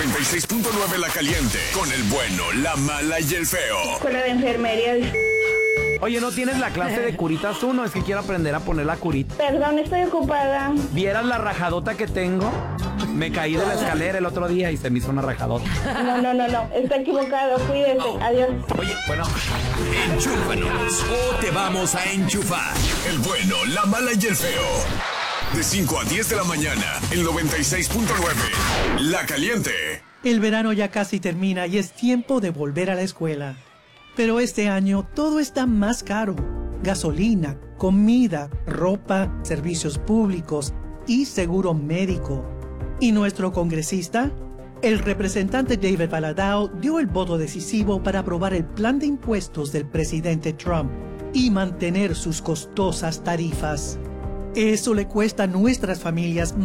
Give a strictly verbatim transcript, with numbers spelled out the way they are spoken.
noventa y seis punto nueve La Caliente, con el bueno, la mala y el feo. Escuela de enfermería. Oye, ¿no tienes la clase de curitas tú? No, es que quiero aprender a poner la curita. Perdón, estoy ocupada. ¿Vieras la rajadota que tengo? Me caí de la escalera el otro día y se me hizo una rajadota. No, no, no, no. Está equivocado. Cuídese. Adiós. Oye, bueno. Enchúfanos o te vamos a enchufar. El bueno, la mala y el feo. De cinco a diez de la mañana, el noventa y seis punto nueve. La Caliente. El verano ya casi termina y es tiempo de volver a la escuela. Pero este año todo está más caro. Gasolina, comida, ropa, servicios públicos y seguro médico. ¿Y nuestro congresista? El representante David Valadao dio el voto decisivo para aprobar el plan de impuestos del presidente Trump y mantener sus costosas tarifas. Eso le cuesta a nuestras familias